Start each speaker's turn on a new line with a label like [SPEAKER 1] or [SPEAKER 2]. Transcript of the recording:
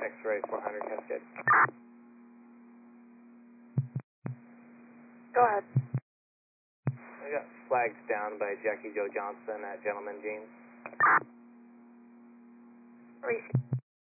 [SPEAKER 1] X-ray 400 Cascade.
[SPEAKER 2] Go ahead.
[SPEAKER 1] I got flags down by Jackie Joe Johnson at Gentleman Jeans.
[SPEAKER 2] Receive.